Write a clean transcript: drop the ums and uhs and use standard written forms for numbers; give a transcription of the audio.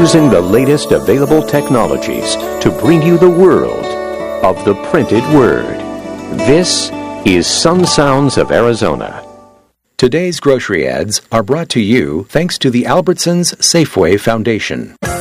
using the latest available technologies to bring you the world of the printed word. This is Sun Sounds of Arizona. Today's grocery ads are brought to you thanks to the Albertsons Safeway Foundation.